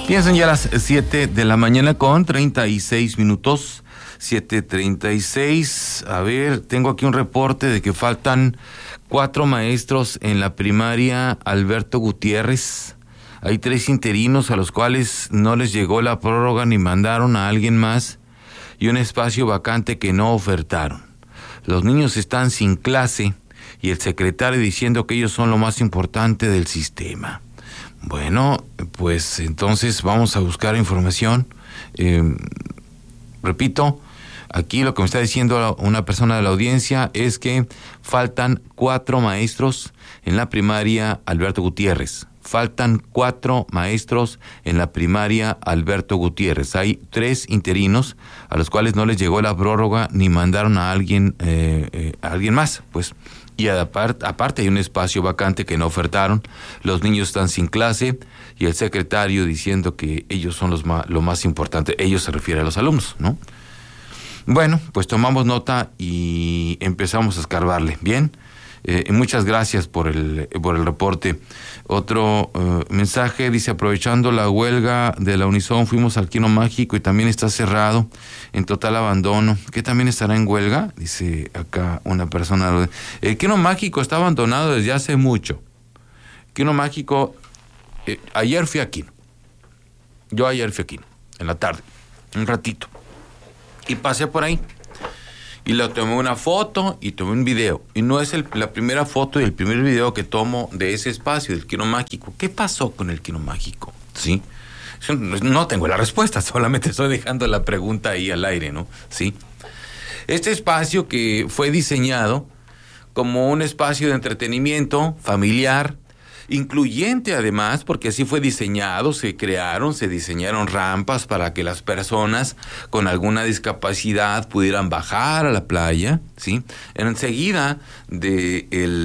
Bien, son ya las 7 de la mañana con 36 minutos. 7:36. A ver, tengo aquí un reporte de que faltan 4 maestros en la primaria Alberto Gutiérrez. Hay 3 interinos a los cuales no les llegó la prórroga ni mandaron a alguien más, y un espacio vacante que no ofertaron. Los niños están sin clase y el secretario diciendo que ellos son lo más importante del sistema. Bueno, pues entonces vamos a buscar información. Repito, aquí lo que me está diciendo una persona de la audiencia es que faltan 4 maestros en la primaria Alberto Gutiérrez. Faltan 4 maestros en la primaria Alberto Gutiérrez. Hay 3 interinos a los cuales no les llegó la prórroga ni mandaron a alguien más, pues. Y aparte hay un espacio vacante que no ofertaron. Los niños están sin clase y el secretario diciendo que ellos son lo más importante. Ellos se refiere a los alumnos, ¿no? Bueno, pues tomamos nota y empezamos a escarbarle. Bien. Muchas gracias por el reporte. Otro mensaje dice: aprovechando la huelga de la Unison, fuimos al Kino Mágico y también está cerrado, en total abandono. ¿Qué también estará en huelga? Dice acá una persona. El Kino Mágico está abandonado desde hace mucho. Kino Mágico, ayer fui a Kino. Yo ayer fui a Kino, en la tarde, un ratito, y pasé por ahí. Y le tomé una foto y tomé un video. Y no es la primera foto y el primer video que tomo de ese espacio, del Kino Mágico. ¿Qué pasó con el Kino Mágico? ¿Sí? No tengo la respuesta, solamente estoy dejando la pregunta ahí al aire, ¿no? ¿Sí? Este espacio que fue diseñado como un espacio de entretenimiento familiar, incluyente además, porque así fue diseñado, se diseñaron rampas para que las personas con alguna discapacidad pudieran bajar a la playa, ¿sí? Enseguida del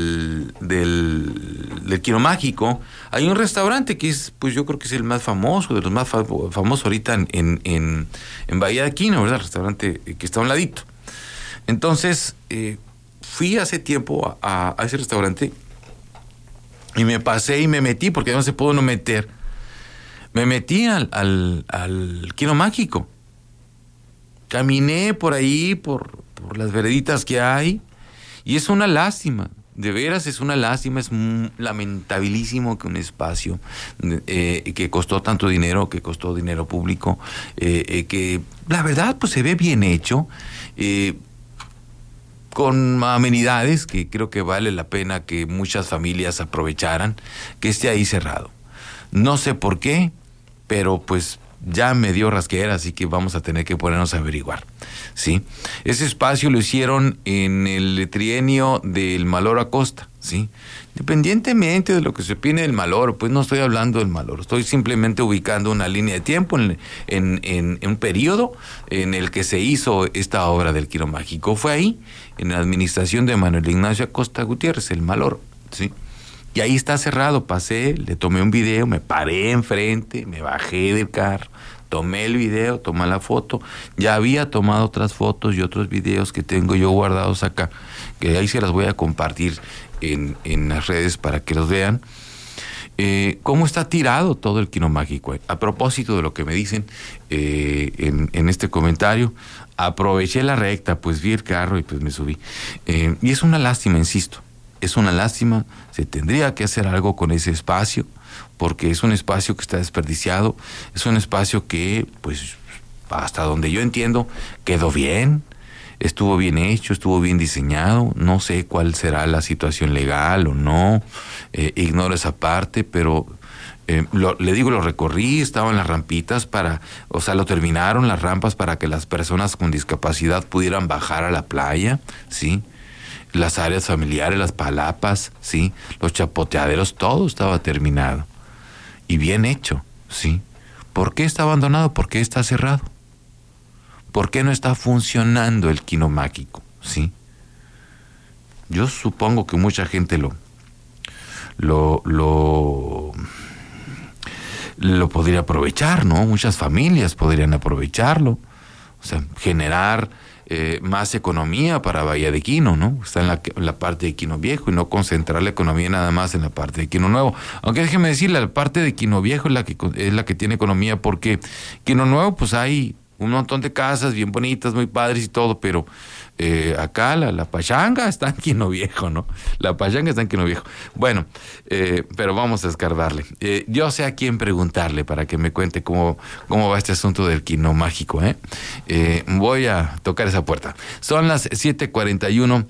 Kino Mágico hay un restaurante que es, pues yo creo que es el más famoso, de los más famosos ahorita en Bahía de Quino, ¿verdad? El restaurante que está a un ladito. Entonces, fui hace tiempo a ese restaurante y me pasé y me metí, porque no se pudo no meter. Me metí al Kino Mágico. Caminé por ahí, por las vereditas que hay, y es una lástima. De veras es una lástima, es lamentabilísimo que un espacio que costó tanto dinero, que costó dinero público, que la verdad pues se ve bien hecho, con amenidades que creo que vale la pena que muchas familias aprovecharan, que esté ahí cerrado. No sé por qué, pero pues ya me dio rasquera, así que vamos a tener que ponernos a averiguar, ¿sí? Ese espacio lo hicieron en el trienio del Maloro Acosta, ¿sí? Independientemente de lo que se opine del Maloro, pues no estoy hablando del Maloro, estoy simplemente ubicando una línea de tiempo en un periodo en el que se hizo esta obra del Kino Mágico. Fue ahí, en la administración de Manuel Ignacio Acosta Gutiérrez, el Maloro, ¿sí? Y ahí está cerrado. Pasé, le tomé un video, me paré enfrente, me bajé del carro, tomé el video, tomé la foto. Ya había tomado otras fotos y otros videos que tengo yo guardados acá, que ahí se las voy a compartir en las redes para que los vean. Cómo está tirado todo el Kino Mágico. A propósito de lo que me dicen en este comentario, aproveché la recta, pues vi el carro y pues me subí. Y es una lástima, insisto. Es una lástima, se tendría que hacer algo con ese espacio, porque es un espacio que está desperdiciado, es un espacio que, pues, hasta donde yo entiendo, quedó bien, estuvo bien hecho, estuvo bien diseñado. No sé cuál será la situación legal o no, ignoro esa parte, pero le digo, lo recorrí, estaban las rampitas lo terminaron las rampas para que las personas con discapacidad pudieran bajar a la playa, ¿sí? Las áreas familiares, las palapas, ¿sí? Los chapoteaderos, todo estaba terminado y bien hecho, ¿sí? ¿Por qué está abandonado? ¿Por qué está cerrado? ¿Por qué no está funcionando el Kino Mágico? ¿Sí? Yo supongo que mucha gente lo podría aprovechar, ¿no? Muchas familias podrían aprovecharlo, o sea, generar más economía para Bahía de Quino, ¿no? Está en la parte de Quino Viejo y no concentrar la economía nada más en la parte de Quino Nuevo. Aunque déjeme decirle, la parte de Quino Viejo es la que tiene economía, porque Quino Nuevo pues hay un montón de casas bien bonitas, muy padres y todo, pero acá la pachanga está en Quino Viejo, ¿no? La pachanga está en Quino Viejo. Bueno, pero vamos a escarbarle. Yo sé a quién preguntarle para que me cuente cómo va este asunto del Quino Mágico, voy a tocar esa puerta. Son las 7:41.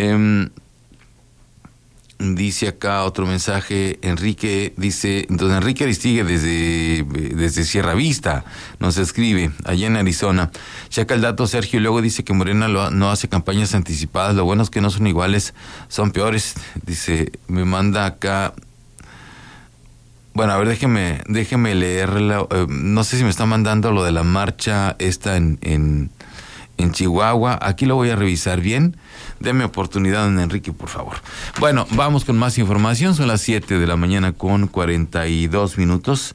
Dice acá otro mensaje, Enrique, dice, don Enrique Aristigue desde Sierra Vista, nos escribe, allá en Arizona. Checa el dato, Sergio, y luego dice que Morena no hace campañas anticipadas, lo bueno es que no son iguales, son peores. Dice, me manda acá, bueno, a ver, déjeme leerla, no sé si me está mandando lo de la marcha esta en Chihuahua, aquí lo voy a revisar bien. Deme oportunidad, don Enrique, por favor. Bueno, vamos con más información. Son las 7 de la mañana con 42 minutos.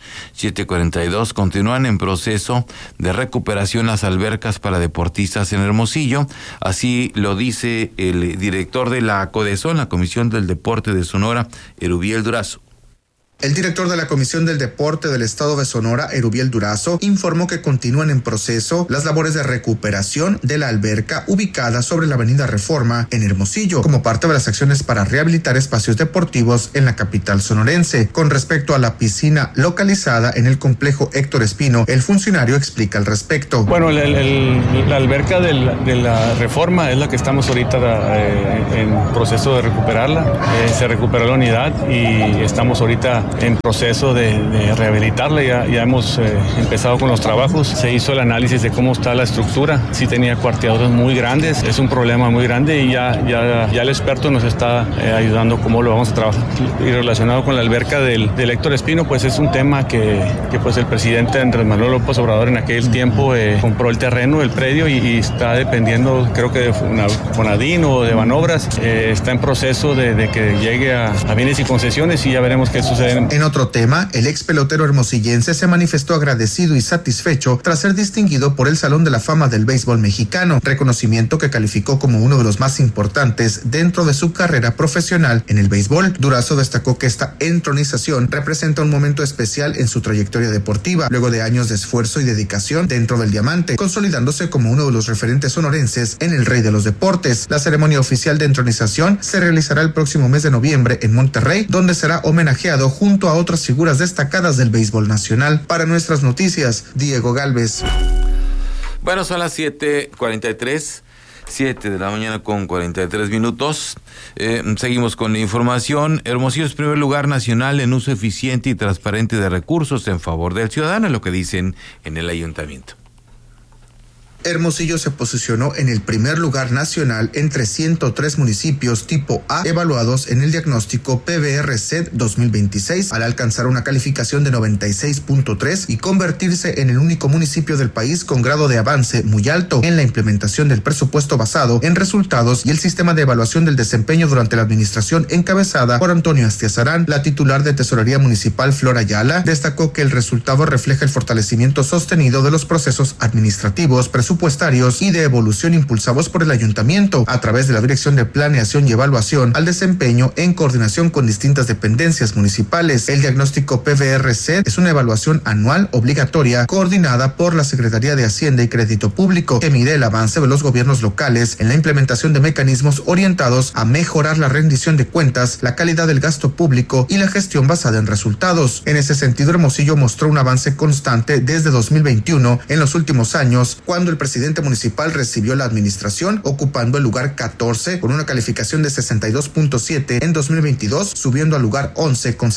7:42. Continúan en proceso de recuperación las albercas para deportistas en Hermosillo. Así lo dice el director de la CODESON, la Comisión del Deporte de Sonora, Erubiel Durazo. El director de la Comisión del Deporte del Estado de Sonora, Erubiel Durazo, informó que continúan en proceso las labores de recuperación de la alberca ubicada sobre la avenida Reforma en Hermosillo, como parte de las acciones para rehabilitar espacios deportivos en la capital sonorense. Con respecto a la piscina localizada en el complejo Héctor Espino, el funcionario explica al respecto. Bueno, la alberca de la Reforma es la que estamos ahorita en proceso de recuperarla. Se recuperó la unidad y estamos ahorita en proceso de rehabilitarla. Ya hemos empezado con los trabajos. Se hizo el análisis de cómo está la estructura. Sí tenía cuarteaduras muy grandes, es un problema muy grande y ya el experto nos está ayudando cómo lo vamos a trabajar. Y relacionado con la alberca del Héctor Espino, pues es un tema que pues el presidente Andrés Manuel López Obrador en aquel tiempo compró el terreno, el predio y está dependiendo, creo que de Fonadín o de Banobras. Está en proceso de que llegue a bienes y concesiones y ya veremos qué sucede. En otro tema, el ex pelotero hermosillense se manifestó agradecido y satisfecho tras ser distinguido por el Salón de la Fama del Béisbol Mexicano, reconocimiento que calificó como uno de los más importantes dentro de su carrera profesional en el béisbol. Durazo destacó que esta entronización representa un momento especial en su trayectoria deportiva, luego de años de esfuerzo y dedicación dentro del diamante, consolidándose como uno de los referentes sonorenses en el rey de los deportes. La ceremonia oficial de entronización se realizará el próximo mes de noviembre en Monterrey, donde será homenajeado junto a otras figuras destacadas del béisbol nacional. Para Nuestras Noticias, Diego Galvez. Bueno, son las 7:43, 7 de la mañana con 43 minutos. Seguimos con la información. Hermosillo es primer lugar nacional en uso eficiente y transparente de recursos en favor del ciudadano, lo que dicen en el ayuntamiento. Hermosillo se posicionó en el primer lugar nacional entre 103 municipios tipo A evaluados en el diagnóstico PBR-CED 2026 al alcanzar una calificación de 96.3 y convertirse en el único municipio del país con grado de avance muy alto en la implementación del presupuesto basado en resultados y el sistema de evaluación del desempeño durante la administración encabezada por Antonio Astiazarán. La titular de Tesorería Municipal, Flor Ayala, destacó que el resultado refleja el fortalecimiento sostenido de los procesos administrativos, presupuestarios y de evolución impulsados por el ayuntamiento a través de la Dirección de Planeación y Evaluación al desempeño en coordinación con distintas dependencias municipales. El diagnóstico PBR-CED es una evaluación anual obligatoria coordinada por la Secretaría de Hacienda y Crédito Público que mide el avance de los gobiernos locales en la implementación de mecanismos orientados a mejorar la rendición de cuentas, la calidad del gasto público y la gestión basada en resultados. En ese sentido, Hermosillo mostró un avance constante desde 2021 en los últimos años, cuando el presidente municipal recibió la administración, ocupando el lugar 14 con una calificación de 62.7 en 2022, subiendo al lugar 11 con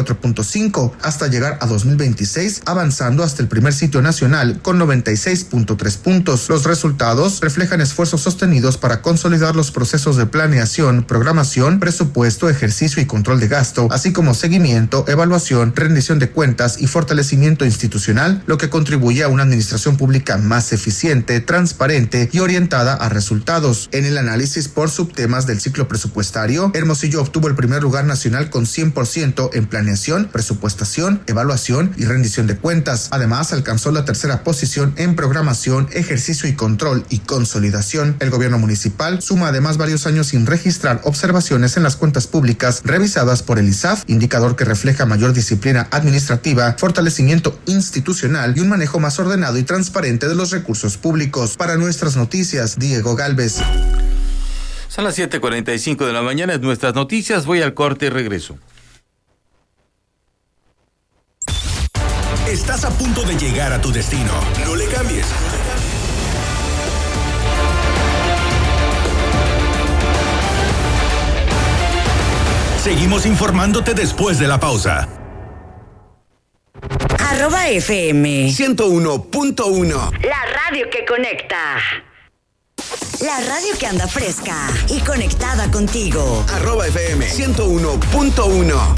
64.5 hasta llegar a 2026, avanzando hasta el primer sitio nacional con 96.3 puntos. Los resultados reflejan esfuerzos sostenidos para consolidar los procesos de planeación, programación, presupuesto, ejercicio y control de gasto, así como seguimiento, evaluación, rendición de cuentas y fortalecimiento institucional, lo que contribuye a una administración pública más eficiente. eficiente, transparente y orientada a resultados. En el análisis por subtemas del ciclo presupuestario, Hermosillo obtuvo el primer lugar nacional con 100% en planeación, presupuestación, evaluación y rendición de cuentas. Además, alcanzó la tercera posición en programación, ejercicio y control y consolidación. El gobierno municipal suma además varios años sin registrar observaciones en las cuentas públicas revisadas por el ISAF, indicador que refleja mayor disciplina administrativa, fortalecimiento institucional y un manejo más ordenado y transparente de los recursos públicos. Para Nuestras Noticias, Diego Gálvez. Son las 7:45 de la mañana, es Nuestras Noticias. Voy al corte y regreso. Estás a punto de llegar a tu destino. No le cambies. Seguimos informándote después de la pausa. @FM 101.1. La radio que conecta. La radio que anda fresca y conectada contigo. @FM 101.1.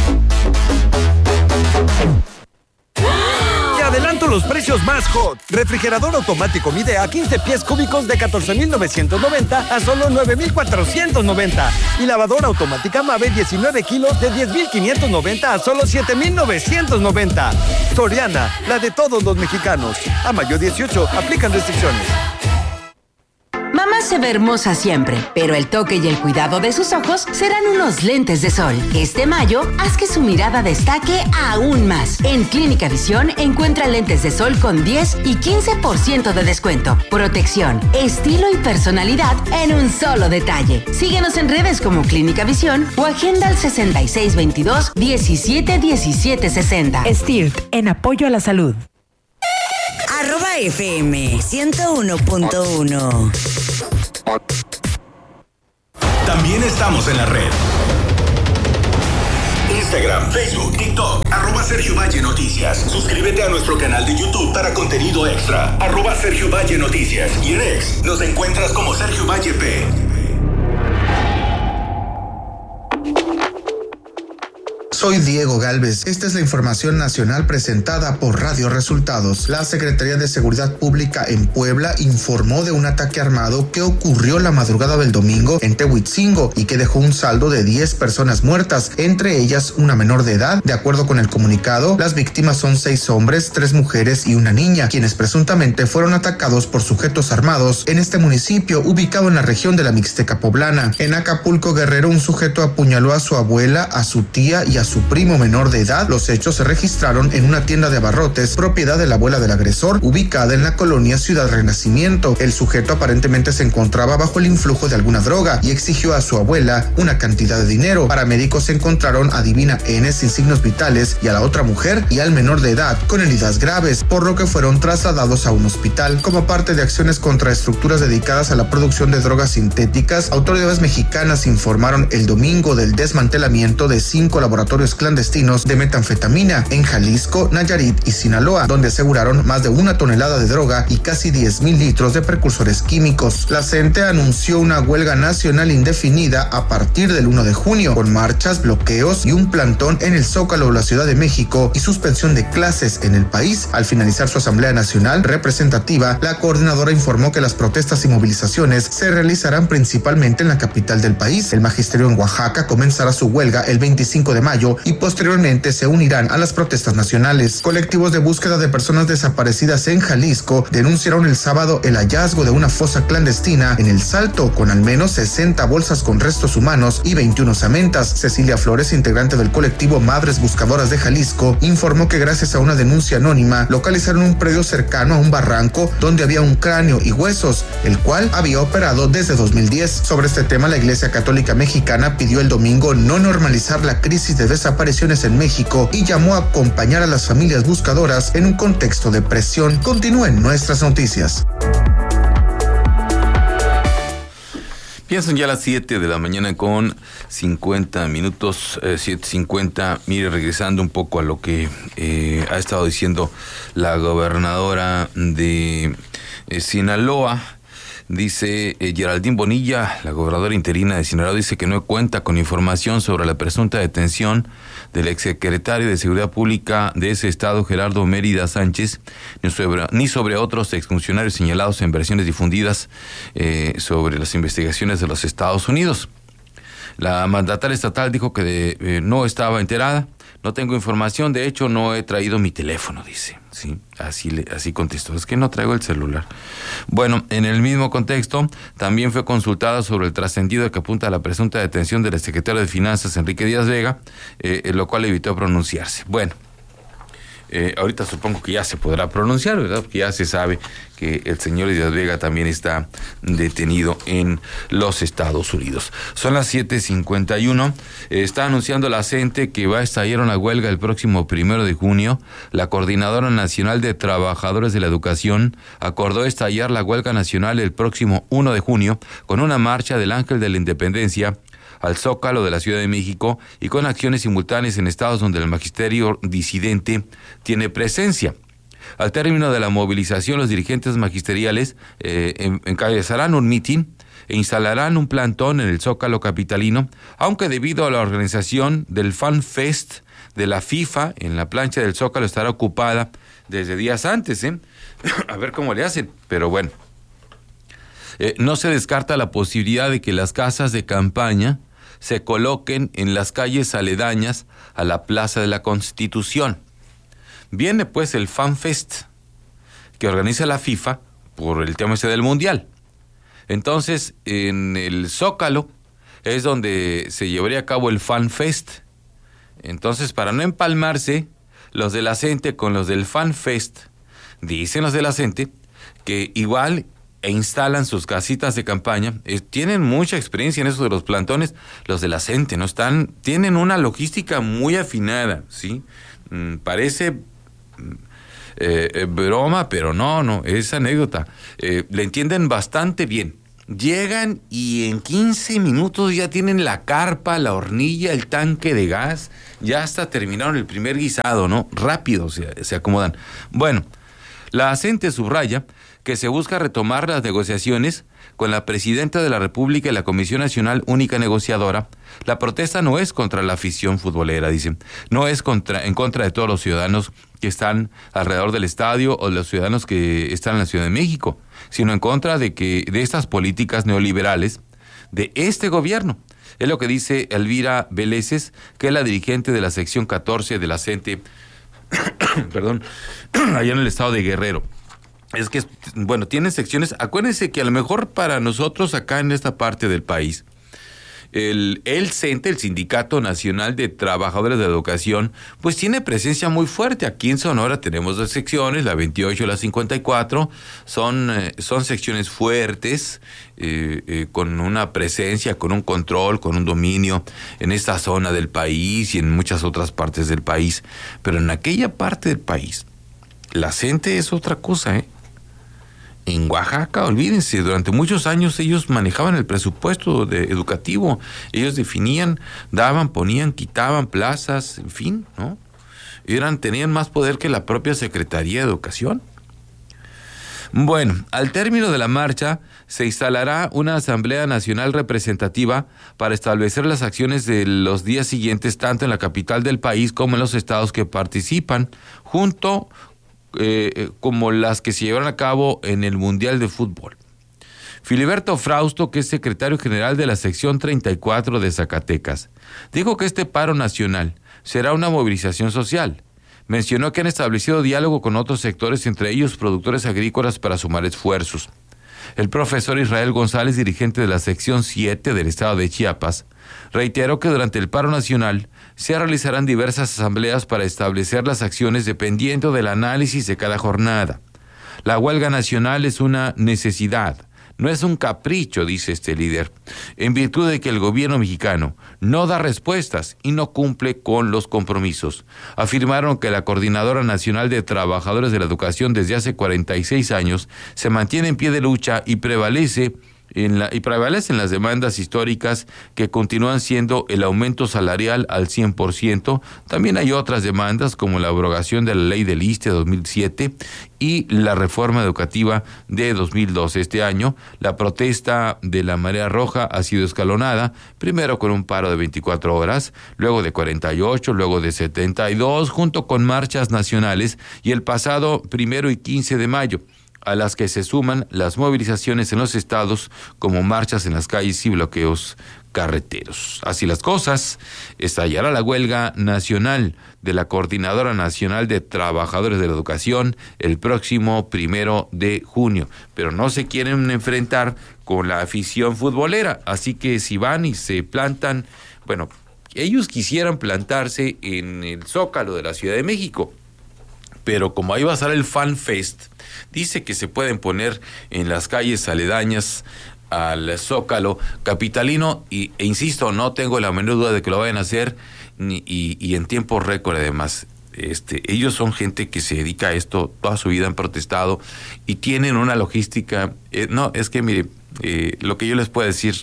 Te adelanto los precios más hot. Refrigerador automático Midea 15 pies cúbicos de 14,990 a solo 9,490. Y lavadora automática Mave 19 kilos de 10,590 a solo 7,990. Soriana, la de todos los mexicanos. A mayo 18, aplican restricciones. Mamá se ve hermosa siempre, pero el toque y el cuidado de sus ojos serán unos lentes de sol. Este mayo, haz que su mirada destaque aún más. En Clínica Visión encuentra lentes de sol con 10 y 15% de descuento. Protección, estilo y personalidad en un solo detalle. Síguenos en redes como Clínica Visión o agenda al 6622-171760. STIRT, en apoyo a la salud. @FM 101.1. También estamos en la red. Instagram, Facebook, TikTok, @Sergio Valle Noticias. Suscríbete a nuestro canal de YouTube para contenido extra. @Sergio Valle Noticias. Y en X nos encuentras como Sergio Valle P. Soy Diego Gálvez. Esta es la información nacional presentada por Radio Resultados. La Secretaría de Seguridad Pública en Puebla informó de un ataque armado que ocurrió la madrugada del domingo en Tehuitzingo y que dejó un saldo de 10 personas muertas, entre ellas una menor de edad. De acuerdo con el comunicado, las víctimas son 6 hombres, 3 mujeres y una niña, quienes presuntamente fueron atacados por sujetos armados en este municipio ubicado en la región de la Mixteca Poblana. En Acapulco, Guerrero, un sujeto apuñaló a su abuela, a su tía y a su primo menor de edad. Los hechos se registraron en una tienda de abarrotes, propiedad de la abuela del agresor, ubicada en la colonia Ciudad Renacimiento. El sujeto aparentemente se encontraba bajo el influjo de alguna droga y exigió a su abuela una cantidad de dinero. Paramédicos encontraron a Divina N sin signos vitales y a la otra mujer y al menor de edad con heridas graves, por lo que fueron trasladados a un hospital. Como parte de acciones contra estructuras dedicadas a la producción de drogas sintéticas, autoridades mexicanas informaron el domingo del desmantelamiento de 5 laboratorios clandestinos de metanfetamina en Jalisco, Nayarit y Sinaloa, donde aseguraron más de 1 tonelada de droga y casi 10,000 litros de precursores químicos. La CENTE anunció una huelga nacional indefinida a partir del 1 de junio, con marchas, bloqueos y un plantón en el Zócalo de la Ciudad de México y suspensión de clases en el país. Al finalizar su Asamblea Nacional representativa, la coordinadora informó que las protestas y movilizaciones se realizarán principalmente en la capital del país. El magisterio en Oaxaca comenzará su huelga el 25 de mayo y posteriormente se unirán a las protestas nacionales. Colectivos de búsqueda de personas desaparecidas en Jalisco denunciaron el sábado el hallazgo de una fosa clandestina en El Salto con al menos 60 bolsas con restos humanos y 21 osamentas. Cecilia Flores, integrante del colectivo Madres Buscadoras de Jalisco, informó que gracias a una denuncia anónima localizaron un predio cercano a un barranco donde había un cráneo y huesos, el cual había operado desde 2010. Sobre este tema, la Iglesia Católica Mexicana pidió el domingo no normalizar la crisis de desapariciones en México y llamó a acompañar a las familias buscadoras en un contexto de presión. Continúen Nuestras Noticias. Bien, son ya las 7 de la mañana con 50 minutos, 7:50. Mire, regresando un poco a lo que ha estado diciendo la gobernadora de Sinaloa, Dice Geraldine Bonilla, la gobernadora interina de Sinaloa, dice que no cuenta con información sobre la presunta detención del exsecretario de Seguridad Pública de ese estado, Gerardo Mérida Sánchez, ni sobre otros exfuncionarios señalados en versiones difundidas sobre las investigaciones de los Estados Unidos. La mandataria estatal dijo que no estaba enterada. No tengo información, de hecho no he traído mi teléfono, dice. Sí, así contestó, es que no traigo el celular. Bueno, en el mismo contexto, también fue consultada sobre el trascendido que apunta a la presunta detención del secretario de Finanzas, Enrique Díaz Vega, lo cual evitó pronunciarse. Bueno, ahorita supongo que ya se podrá pronunciar, ¿verdad? Porque ya se sabe que el señor Díaz Vega también está detenido en los Estados Unidos. Son las 7:51. Está anunciando la CENTE que va a estallar una huelga el próximo 1 de junio. La Coordinadora Nacional de Trabajadores de la Educación acordó estallar la huelga nacional el próximo 1 de junio con una marcha del Ángel de la Independencia al Zócalo de la Ciudad de México y con acciones simultáneas en estados donde el magisterio disidente tiene presencia. Al término de la movilización, los dirigentes magisteriales encabezarán un mitin e instalarán un plantón en el Zócalo capitalino, aunque debido a la organización del Fan Fest de la FIFA en la plancha del Zócalo estará ocupada desde días antes, a ver cómo le hacen, pero bueno. No se descarta la posibilidad de que las casas de campaña se coloquen en las calles aledañas a la Plaza de la Constitución. Viene pues el Fan Fest que organiza la FIFA por el tema ese del Mundial. Entonces, en el Zócalo es donde se llevaría a cabo el Fan Fest. Entonces, para no empalmarse los de la CENTE con los del Fan Fest, dicen los de la CENTE que igual instalan sus casitas de campaña, tienen mucha experiencia en eso de los plantones, los de la CENTE, ¿no? Tienen una logística muy afinada, ¿sí? Parece broma, pero no, es anécdota. Le entienden bastante bien. Llegan y en 15 minutos ya tienen la carpa, la hornilla, el tanque de gas, ya hasta terminaron el primer guisado, ¿no? Rápido se acomodan. Bueno, la CENTE subraya que se busca retomar las negociaciones con la presidenta de la República y la Comisión Nacional Única Negociadora. La protesta no es contra la afición futbolera, dicen. No es en contra de todos los ciudadanos que están alrededor del estadio o los ciudadanos que están en la Ciudad de México, sino en contra de estas políticas neoliberales de este gobierno. Es lo que dice Elvira Veleses, que es la dirigente de la sección 14 de la CENTE, perdón, allá en el estado de Guerrero. Es que, bueno, tienen secciones. Acuérdense que a lo mejor para nosotros acá en esta parte del país, el CENTE, el Sindicato Nacional de Trabajadores de Educación, pues tiene presencia muy fuerte. Aquí en Sonora tenemos dos secciones, la 28 y la 54, son secciones fuertes, con una presencia, con un control, con un dominio en esta zona del país y en muchas otras partes del país. Pero en aquella parte del país, la CENTE es otra cosa, En Oaxaca, olvídense, durante muchos años ellos manejaban el presupuesto educativo, ellos definían, daban, ponían, quitaban plazas, en fin, ¿no? Tenían más poder que la propia Secretaría de Educación. Bueno, al término de la marcha se instalará una Asamblea Nacional Representativa para establecer las acciones de los días siguientes, tanto en la capital del país como en los estados que participan, junto como las que se llevaron a cabo en el Mundial de Fútbol. Filiberto Frausto, que es secretario general de la sección 34 de Zacatecas, dijo que este paro nacional será una movilización social. Mencionó que han establecido diálogo con otros sectores, entre ellos productores agrícolas, para sumar esfuerzos. El profesor Israel González, dirigente de la sección 7 del estado de Chiapas, reiteró que durante el paro nacional se realizarán diversas asambleas para establecer las acciones dependiendo del análisis de cada jornada. La huelga nacional es una necesidad, no es un capricho, dice este líder, en virtud de que el gobierno mexicano no da respuestas y no cumple con los compromisos. Afirmaron que la Coordinadora Nacional de Trabajadores de la Educación desde hace 46 años se mantiene en pie de lucha y prevalece y prevalecen las demandas históricas que continúan siendo el aumento salarial al 100%. También hay otras demandas como la abrogación de la ley del ISSSTE 2007 y la reforma educativa de 2012. Este año, la protesta de la Marea Roja ha sido escalonada, primero con un paro de 24 horas, luego de 48, luego de 72, junto con marchas nacionales, y el pasado 1 y 15 de mayo, a las que se suman las movilizaciones en los estados como marchas en las calles y bloqueos carreteros. Así las cosas, estallará la huelga nacional de la Coordinadora Nacional de Trabajadores de la Educación el próximo 1 de junio, pero no se quieren enfrentar con la afición futbolera, así que si van y se plantan, bueno, ellos quisieran plantarse en el Zócalo de la Ciudad de México, pero como ahí va a estar el Fan Fest, dice que se pueden poner en las calles aledañas al Zócalo capitalino e insisto, no tengo la menor duda de que lo vayan a hacer y en tiempo récord además. Ellos son gente que se dedica a esto, toda su vida han protestado y tienen una logística, mire, lo que yo les puedo decir,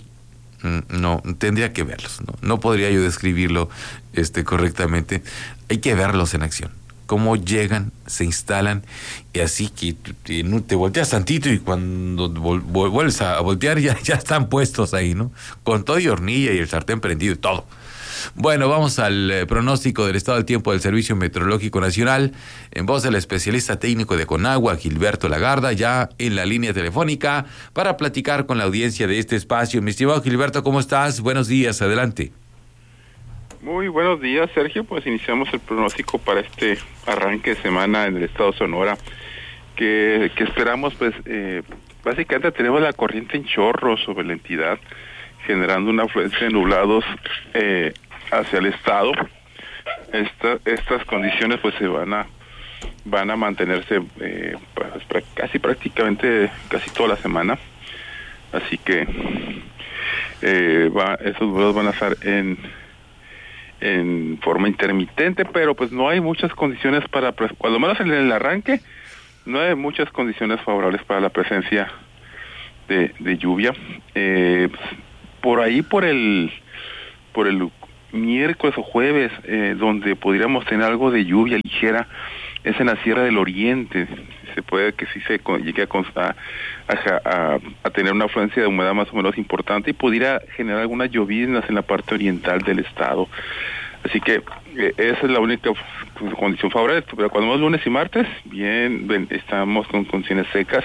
no, tendría que verlos, no podría yo describirlo correctamente, hay que verlos en acción. Cómo llegan, se instalan, y así que te volteas tantito y cuando vuelves a voltear ya están puestos ahí, ¿no? Con todo y hornilla y el sartén prendido y todo. Bueno, vamos al pronóstico del estado del tiempo del Servicio Meteorológico Nacional, en voz del especialista técnico de Conagua, Gilberto Lagarda, ya en la línea telefónica para platicar con la audiencia de este espacio. Mi estimado Gilberto, ¿cómo estás? Buenos días, adelante. Muy buenos días, Sergio. Pues iniciamos el pronóstico para este arranque de semana en el estado de Sonora, que esperamos, pues, básicamente tenemos la corriente en chorro sobre la entidad, generando una afluencia de nublados hacia el estado. Estas condiciones, pues, se van a mantenerse pues, casi toda la semana. Así que esos nublados van a estar en forma intermitente, pero pues no hay muchas condiciones para, cuando menos en el arranque, no hay muchas condiciones favorables para la presencia de lluvia. Por ahí, por el miércoles o jueves, donde podríamos tener algo de lluvia ligera, es en la Sierra del Oriente. Se puede que sí se llegue a tener una afluencia de humedad más o menos importante y pudiera generar algunas lloviznas en la parte oriental del estado. Así que esa es la única condición favorable. Pero cuando vamos lunes y martes, bien, estamos con condiciones secas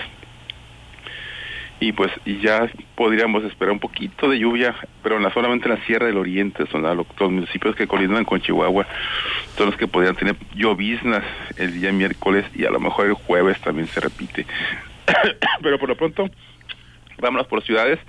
y pues ya podríamos esperar un poquito de lluvia, pero solamente en la Sierra del Oriente, son los municipios que colindan con Chihuahua, son los que podrían tener lloviznas el día miércoles y a lo mejor el jueves también se repite. Pero por lo pronto, vámonos por ciudades.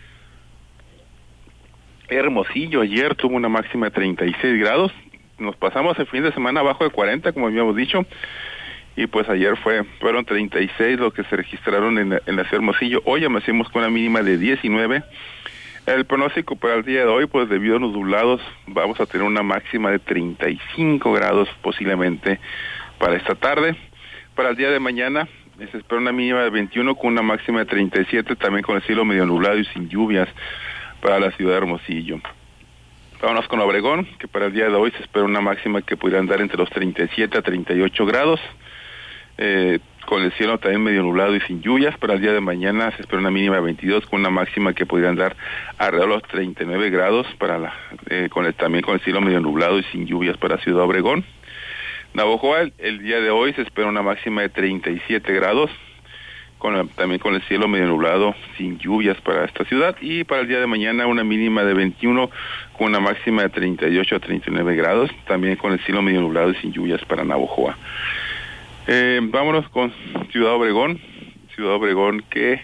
Hermosillo ayer tuvo una máxima de 36 grados, nos pasamos el fin de semana abajo de 40, como habíamos dicho, y pues ayer fueron 36 lo que se registraron en la ciudad de Hermosillo. Hoy amanecimos con una mínima de 19. El pronóstico para el día de hoy, pues debido a los nublados, vamos a tener una máxima de 35 grados posiblemente para esta tarde. Para el día de mañana se espera una mínima de 21 con una máxima de 37, también con el cielo medio nublado y sin lluvias para la ciudad de Hermosillo. Vámonos con Obregón, que para el día de hoy se espera una máxima que pudiera andar entre los 37 a 38 grados, con el cielo también medio nublado y sin lluvias. Para el día de mañana se espera una mínima de 22 con una máxima que pudiera andar alrededor de los 39 grados también con el cielo medio nublado y sin lluvias para Ciudad Obregón. Navojoa, el día de hoy se espera una máxima de 37 grados, también con el cielo medio nublado sin lluvias para esta ciudad, y para el día de mañana una mínima de 21 con una máxima de 38 a 39 grados, también con el cielo medio nublado y sin lluvias para Navojoa. Vámonos con Ciudad Obregón que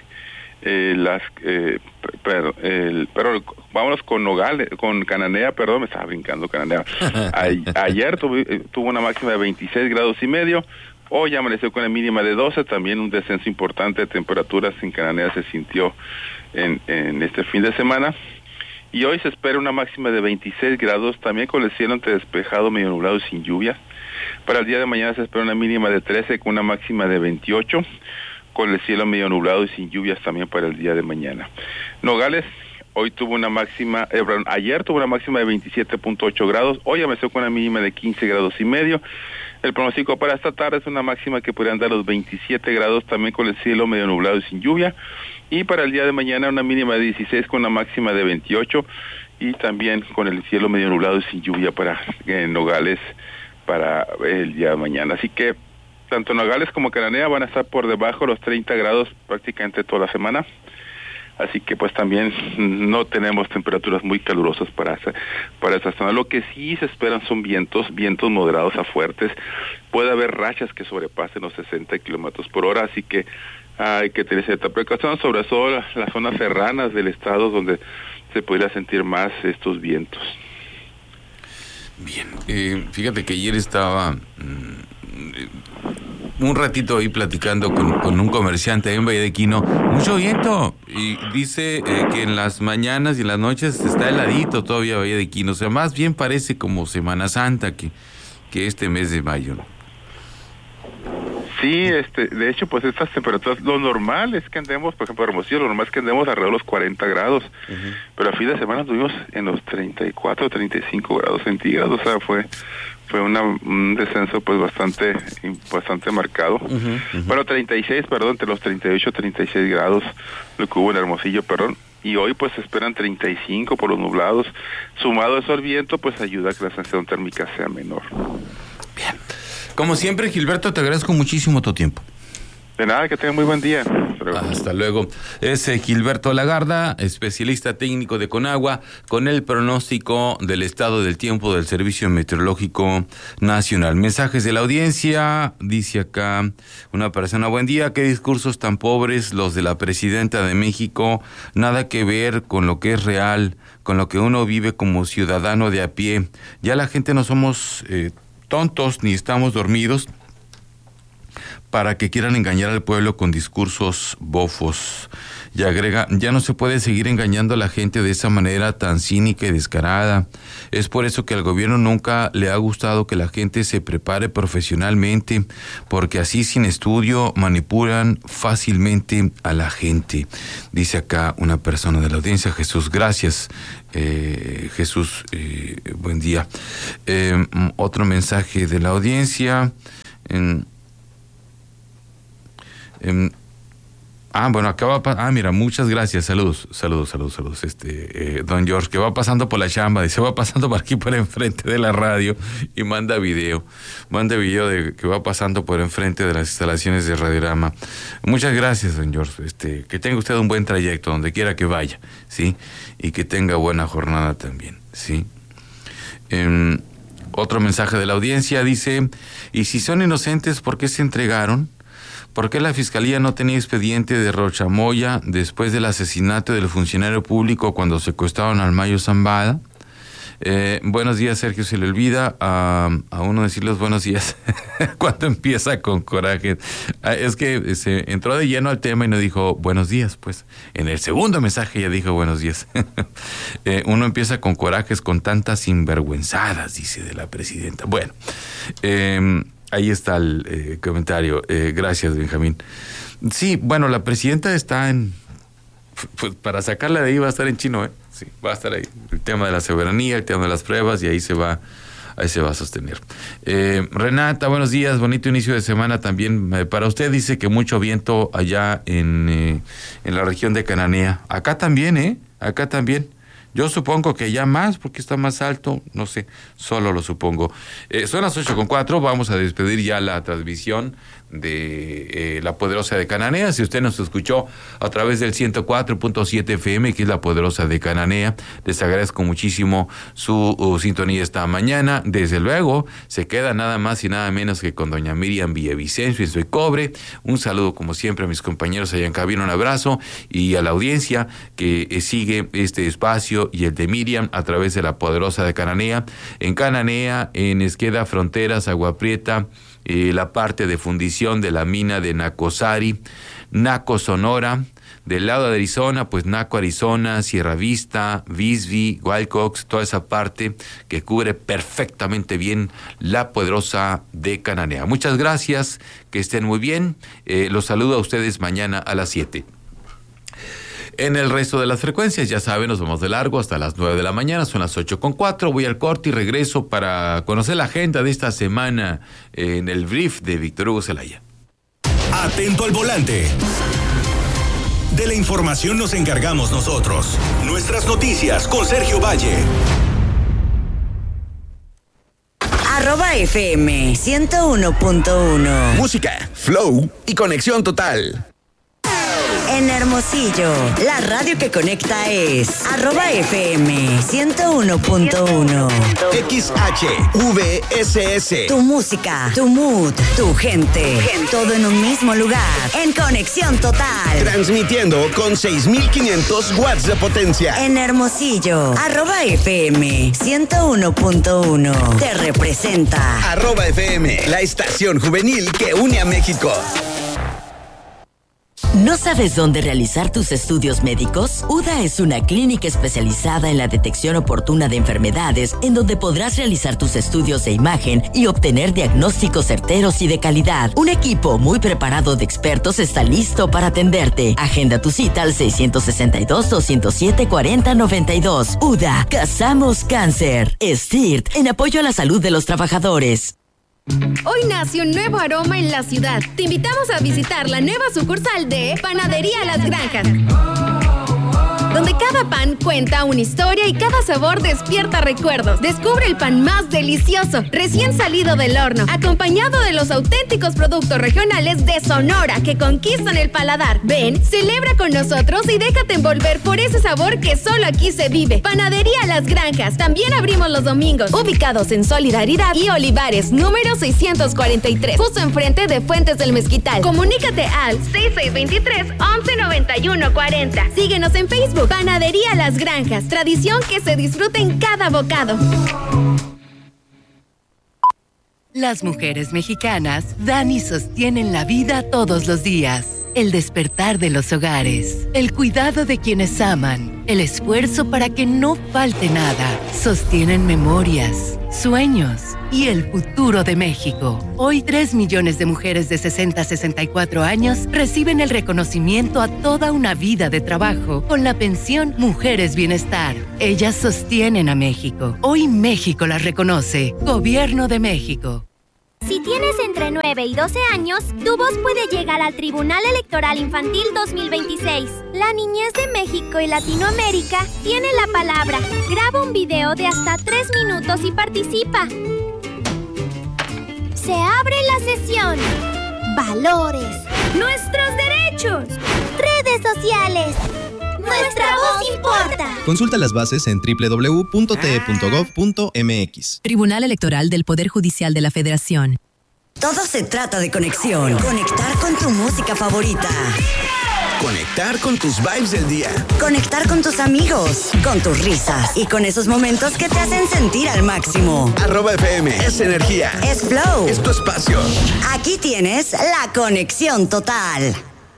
vámonos con Nogales, con Cananea, perdón, me estaba brincando Cananea. Ayer tuvo una máxima de 26 grados y medio. Hoy amaneció con la mínima de 12, también un descenso importante de temperaturas en Cananea se sintió en este fin de semana. Y hoy se espera una máxima de 26 grados, también con el cielo entre despejado, medio nublado y sin lluvia. Para el día de mañana se espera una mínima de 13 con una máxima de 28, con el cielo medio nublado y sin lluvias también para el día de mañana. Nogales hoy tuvo una máxima, ayer tuvo una máxima de 27.8 grados, hoy amaneció con una mínima de 15 grados y medio. El pronóstico para esta tarde es una máxima que podría andar a los 27 grados también con el cielo medio nublado y sin lluvia. Y para el día de mañana una mínima de 16 con una máxima de 28 y también con el cielo medio nublado y sin lluvia para Nogales para el día de mañana. Así que tanto Nogales como Cananea van a estar por debajo de los 30 grados prácticamente toda la semana. Así que pues también no tenemos temperaturas muy calurosas para esta zona. Lo que sí se esperan son vientos moderados a fuertes. Puede haber rachas que sobrepasen los 60 kilómetros por hora, así que hay que tener cierta precaución, sobre todo las zonas serranas del estado donde se podría sentir más estos vientos. Bien, fíjate que ayer estaba un ratito ahí platicando con un comerciante ahí en Valle de Quino, mucho viento, y dice que en las mañanas y en las noches está heladito todavía Valle de Quino, o sea, más bien parece como Semana Santa que este mes de mayo, ¿no? Sí, de hecho, pues estas temperaturas, lo normal es que andemos, por ejemplo, Hermosillo, lo normal es que andemos alrededor de los 40 grados, pero a fin de semana estuvimos en los 34, 35 grados centígrados, o sea, fue un descenso pues bastante marcado. Bueno, 36, perdón, entre los 38 y 36 grados, lo que hubo en Hermosillo, perdón, y hoy pues se esperan 35 por los nublados, sumado a eso al viento, pues ayuda a que la sensación térmica sea menor. Bien. Como siempre, Gilberto, te agradezco muchísimo tu tiempo. De nada, que tengan muy buen día. Hasta luego. Es Gilberto Lagarda, especialista técnico de Conagua, con el pronóstico del estado del tiempo del Servicio Meteorológico Nacional. Mensajes de la audiencia, dice acá una persona, buen día, qué discursos tan pobres los de la presidenta de México, nada que ver con lo que es real, con lo que uno vive como ciudadano de a pie. Ya la gente no somos tontos ni estamos dormidos para que quieran engañar al pueblo con discursos bofos. Y agrega, ya no se puede seguir engañando a la gente de esa manera tan cínica y descarada. Es por eso que al gobierno nunca le ha gustado que la gente se prepare profesionalmente, porque así sin estudio manipulan fácilmente a la gente. Dice acá una persona de la audiencia, Jesús, gracias. Jesús, buen día. Otro mensaje de la audiencia. Bueno, acaba mira, muchas gracias, saludos, don George, que va pasando por la chamba, dice, va pasando por aquí por enfrente de la radio y manda video de que va pasando por enfrente de las instalaciones de Radiorama. Muchas gracias, don George, que tenga usted un buen trayecto donde quiera que vaya, ¿sí? Y que tenga buena jornada también, ¿sí? Otro mensaje de la audiencia dice, y si son inocentes, ¿por qué se entregaron? ¿Por qué la Fiscalía no tenía expediente de Rochamoya después del asesinato del funcionario público cuando secuestraron al Mayo Zambada? Buenos días, Sergio, se le olvida a uno decir los buenos días cuando empieza con coraje. Es que se entró de lleno al tema y no dijo buenos días, pues. En el segundo mensaje ya dijo buenos días. Uno empieza con corajes con tantas sinvergüenzadas, dice de la presidenta. Bueno, ahí está el comentario. Gracias, Benjamín. Sí, bueno, la presidenta está pues para sacarla de ahí va a estar en chino, Sí, va a estar ahí. El tema de la soberanía, el tema de las pruebas, y ahí se va a sostener. Renata, buenos días, bonito inicio de semana también para usted. Dice que mucho viento allá en la región de Cananea. Acá también, acá también. Yo supongo que ya más, porque está más alto, no sé, solo lo supongo. Son las 8:04, vamos a despedir ya la transmisión de La Poderosa de Cananea. Si usted nos escuchó a través del 104.7 FM, que es La Poderosa de Cananea, les agradezco muchísimo su sintonía esta mañana. Desde luego, se queda nada más y nada menos que con doña Miriam Villavicencio en Soy Cobre. Un saludo, como siempre, a mis compañeros allá en cabina, un abrazo, y a la audiencia que sigue este espacio y el de Miriam a través de La Poderosa de Cananea. En Cananea, en Esqueda, Fronteras, Agua Prieta, la parte de fundición de la mina de Nacosari, Naco Sonora, Del lado de Arizona, pues Naco, Arizona, Sierra Vista, Bisbee, Wilcox, toda esa parte que cubre perfectamente bien la poderosa de Cananea. Muchas gracias, que estén muy bien. Los saludo a ustedes mañana a las 7. En el resto de las frecuencias, ya saben, nos vamos de largo hasta las 9 de la mañana, son las 8:04. Voy al corte y regreso para conocer la agenda de esta semana en el brief de Víctor Hugo Zelaya. Atento al volante. De la información nos encargamos nosotros. Nuestras noticias con Sergio Valle. @FM 101.1. Música, flow y conexión total. En Hermosillo, la radio que conecta es @FM 101.1. XHVSS. Tu música, tu mood, tu gente. Todo en un mismo lugar. En conexión total. Transmitiendo con 6,500 watts de potencia. En Hermosillo, @FM 101.1. Te representa. @FM, la estación juvenil que une a México. ¿No sabes dónde realizar tus estudios médicos? UDA es una clínica especializada en la detección oportuna de enfermedades, en donde podrás realizar tus estudios de imagen y obtener diagnósticos certeros y de calidad. Un equipo muy preparado de expertos está listo para atenderte. Agenda tu cita al 662-207-4092. UDA, cazamos cáncer. STIRT, en apoyo a la salud de los trabajadores. Hoy nace un nuevo aroma en la ciudad. Te invitamos a visitar la nueva sucursal de Panadería Las Granjas, donde cada pan cuenta una historia y cada sabor despierta recuerdos. Descubre el pan más delicioso, recién salido del horno, acompañado de los auténticos productos regionales de Sonora que conquistan el paladar. Ven, celebra con nosotros y déjate envolver por ese sabor que solo aquí se vive. Panadería Las Granjas. También abrimos los domingos, ubicados en Solidaridad y Olivares, número 643, justo enfrente de Fuentes del Mezquital. Comunícate al 6623-119140. Síguenos en Facebook. Panadería Las Granjas, tradición que se disfruta en cada bocado. Las mujeres mexicanas dan y sostienen la vida todos los días. El despertar de los hogares, el cuidado de quienes aman, el esfuerzo para que no falte nada. Sostienen memorias, sueños y el futuro de México. Hoy 3 millones de mujeres de 60 a 64 años reciben el reconocimiento a toda una vida de trabajo con la pensión Mujeres Bienestar. Ellas sostienen a México. Hoy México las reconoce. Gobierno de México. Si tienes entre 9 y 12 años, tu voz puede llegar al Tribunal Electoral Infantil 2026. La niñez de México y Latinoamérica tiene la palabra. Graba un video de hasta 3 minutos y participa. Se abre la sesión. Valores. Nuestros derechos. Redes sociales. Nuestra voz importa. Consulta las bases en www.te.gov.mx. Tribunal Electoral del Poder Judicial de la Federación. Todo se trata de conexión. Conectar con tu música favorita. Conectar con tus vibes del día. Conectar con tus amigos, con tus risas y con esos momentos que te hacen sentir al máximo. @FM es energía. Es flow. Es tu espacio. Aquí tienes la conexión total.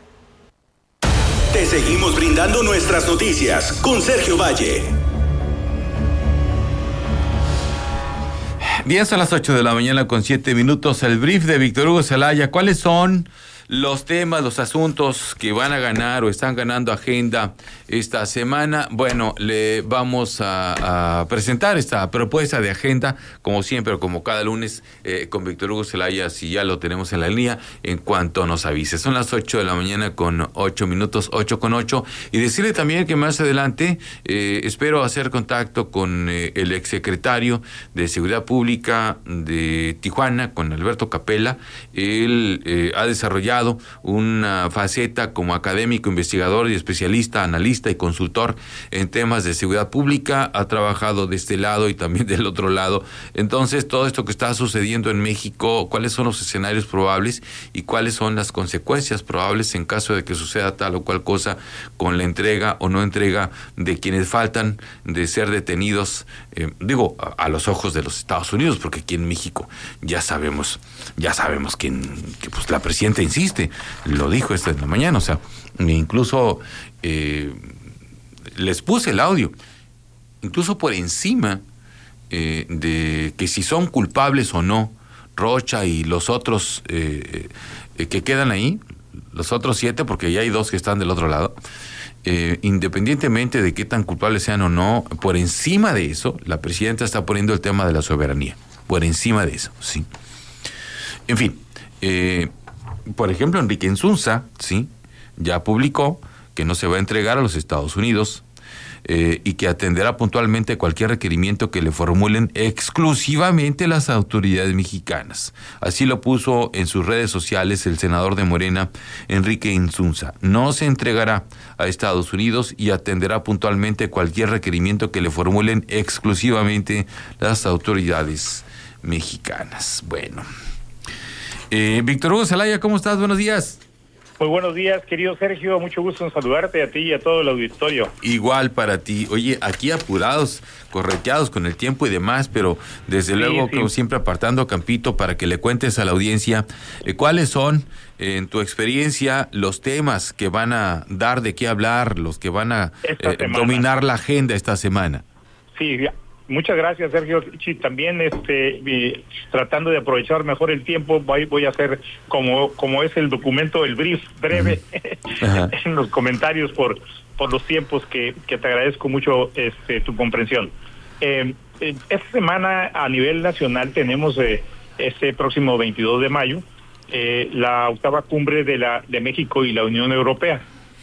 Te seguimos brindando nuestras noticias con Sergio Valle. Bien, son las 8 de la mañana con 7 minutos. El brief de Víctor Hugo Zelaya. ¿Cuáles son los temas, los asuntos que van a ganar o están ganando agenda esta semana? Bueno, le vamos a presentar esta propuesta de agenda, como siempre, como cada lunes, con Víctor Hugo Zelaya, si ya lo tenemos en la línea, en cuanto nos avise. Son las 8 de la mañana con 8 minutos, 8:08, y decirle también que más adelante espero hacer contacto con el exsecretario de Seguridad Pública de Tijuana, con Alberto Capella. Él ha desarrollado una faceta como académico, investigador y especialista, analista y consultor en temas de seguridad pública. Ha trabajado de este lado y también del otro lado. Entonces, todo esto que está sucediendo en México, cuáles son los escenarios probables y cuáles son las consecuencias probables en caso de que suceda tal o cual cosa con la entrega o no entrega de quienes faltan de ser detenidos, a los ojos de los Estados Unidos, porque aquí en México ya sabemos que pues la presidenta insiste, lo dijo esta mañana, o sea, Incluso les puse el audio, incluso por encima de que si son culpables o no Rocha y los otros que quedan ahí, los otros 7, porque ya hay 2 que están del otro lado, independientemente de qué tan culpables sean o no, por encima de eso, la presidenta está poniendo el tema de la soberanía, por encima de eso, sí. En fin, por ejemplo, Enrique Insunza, sí, ya publicó que no se va a entregar a los Estados Unidos y que atenderá puntualmente cualquier requerimiento que le formulen exclusivamente las autoridades mexicanas. Así lo puso en sus redes sociales el senador de Morena, Enrique Insunza. No se entregará a Estados Unidos y atenderá puntualmente cualquier requerimiento que le formulen exclusivamente las autoridades mexicanas. Bueno. Víctor Hugo Zelaya, ¿cómo estás? Buenos días. Muy buenos días, querido Sergio, mucho gusto en saludarte a ti y a todo el auditorio. Igual para ti. Oye, aquí apurados, correteados con el tiempo y demás, pero desde luego, como siempre, apartando campito para que le cuentes a la audiencia cuáles son, en tu experiencia, los temas que van a dar de qué hablar, los que van a dominar la agenda esta semana. Sí, muchas gracias, Sergio. Sí, también tratando de aprovechar mejor el tiempo, voy a hacer como es el documento, el brief breve en los comentarios por los tiempos que te agradezco mucho tu comprensión. Esta semana a nivel nacional tenemos este próximo 22 de mayo la 8ª cumbre de México y la Unión Europea.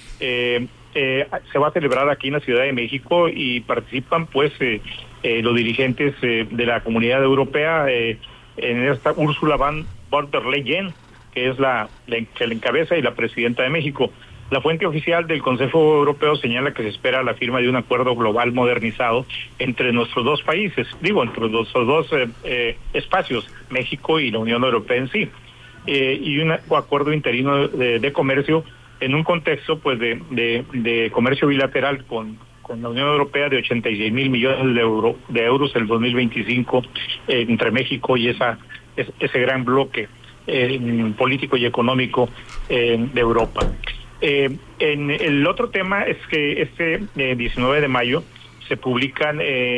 Se va a celebrar aquí en la Ciudad de México y participan pues los dirigentes de la Comunidad Europea, en esta Ursula von der Leyen, que es la que la encabeza, y la presidenta de México. La fuente oficial del Consejo Europeo señala que se espera la firma de un acuerdo global modernizado entre nuestros dos países, entre nuestros dos espacios, México y la Unión Europea en sí, y un acuerdo interino de comercio en un contexto pues de comercio bilateral con la Unión Europea de 86,000 millones de euros el 2025 entre México y ese gran bloque político y económico de Europa. El otro tema es que este 19 de mayo se publican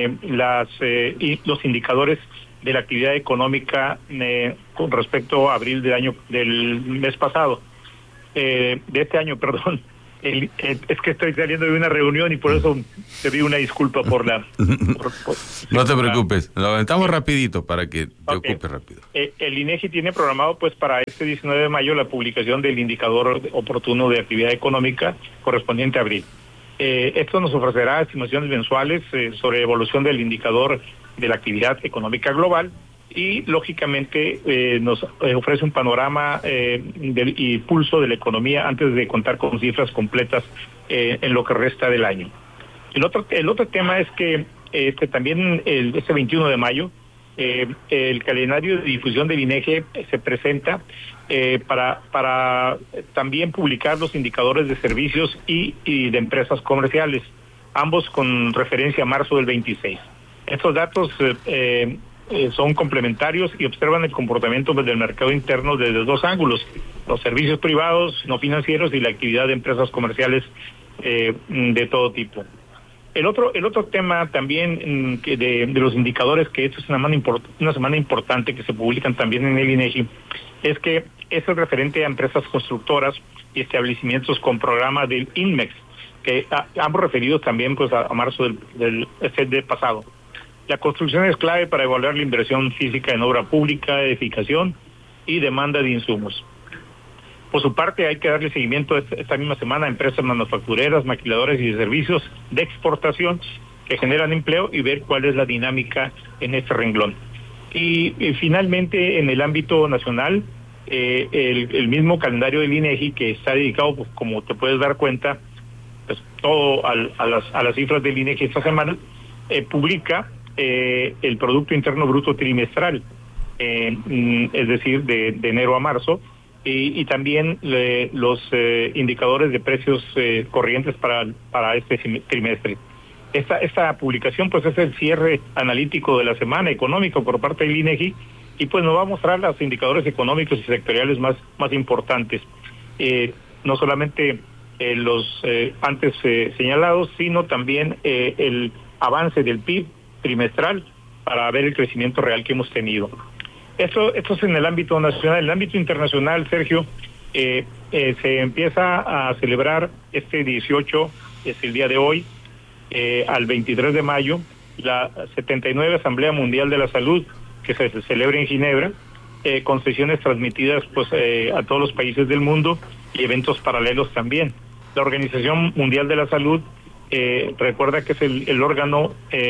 los indicadores de la actividad económica con respecto a abril del mes pasado, de este año, perdón. Es que estoy saliendo de una reunión y por eso te pido una disculpa por la... No te preocupes, lo aventamos rapidito para que te ocupes rápido. El INEGI tiene programado pues para este 19 de mayo la publicación del indicador oportuno de actividad económica correspondiente a abril. Esto nos ofrecerá estimaciones mensuales sobre evolución del indicador de la actividad económica global y lógicamente nos ofrece un panorama y pulso de la economía antes de contar con cifras completas en lo que resta del año. El otro tema es que también este 21 de mayo el calendario de difusión del INEGI se presenta para también publicar los indicadores de servicios y de empresas comerciales, ambos con referencia a marzo del 26. Estos datos son complementarios y observan el comportamiento del mercado interno desde dos ángulos: los servicios privados, no financieros, y la actividad de empresas comerciales de todo tipo. El otro tema también de los indicadores, que esta es una semana importante que se publican también en el INEGI, es que es el referente a empresas constructoras y establecimientos con programa del INMEX, que ambos referidos también pues a marzo del pasado. La construcción es clave para evaluar la inversión física en obra pública, edificación y demanda de insumos. Por su parte, hay que darle seguimiento esta misma semana a empresas manufactureras, maquiladoras y de servicios de exportación que generan empleo y ver cuál es la dinámica en este renglón. Y finalmente, en el ámbito nacional, el mismo calendario del INEGI, que está dedicado, pues, como te puedes dar cuenta, pues todo a las cifras del INEGI esta semana, publica el Producto Interno Bruto trimestral, es decir, de enero a marzo, y también los indicadores de precios corrientes para este trimestre. Esta publicación pues es el cierre analítico de la semana económica por parte del INEGI, y pues nos va a mostrar los indicadores económicos y sectoriales más importantes. No solamente los antes señalados, sino también el avance del PIB trimestral para ver el crecimiento real que hemos tenido. Esto es en el ámbito nacional. En el ámbito internacional, Sergio, se empieza a celebrar este 18, es el día de hoy, al 23 de mayo, la 79 Asamblea Mundial de la Salud, que se celebra en Ginebra, con sesiones transmitidas pues a todos los países del mundo y eventos paralelos también. La Organización Mundial de la Salud recuerda que es el órgano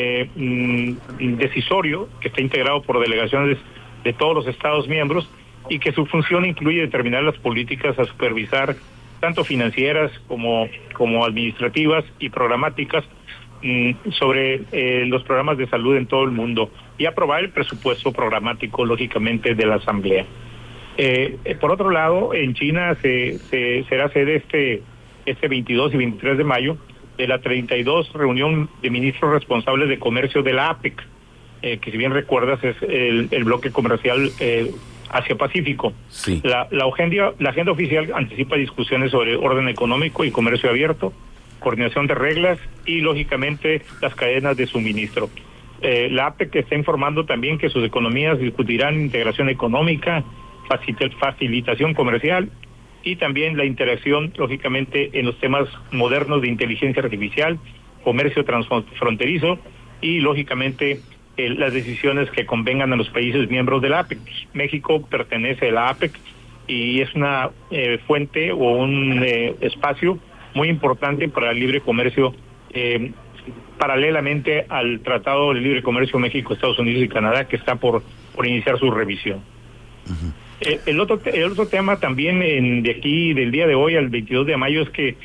decisorio que está integrado por delegaciones de todos los Estados miembros y que su función incluye determinar las políticas a supervisar, tanto financieras como administrativas y programáticas, sobre los programas de salud en todo el mundo y aprobar el presupuesto programático, lógicamente, de la Asamblea. Por otro lado, en China será sede este 22 y 23 de mayo de la 32 reunión de ministros responsables de comercio de la APEC, que si bien recuerdas es el bloque comercial Asia-Pacífico. Sí. La agenda oficial anticipa discusiones sobre orden económico y comercio abierto, coordinación de reglas y, lógicamente, las cadenas de suministro. La APEC está informando también que sus economías discutirán integración económica, facilitación comercial y también la interacción, lógicamente, en los temas modernos de inteligencia artificial, comercio transfronterizo y, lógicamente, las decisiones que convengan a los países miembros de la APEC. México pertenece a la APEC y es una fuente o un espacio muy importante para el libre comercio, paralelamente al Tratado de Libre Comercio México, Estados Unidos y Canadá, que está por iniciar su revisión. Uh-huh. El otro tema también de aquí, del día de hoy al 22 de mayo, es que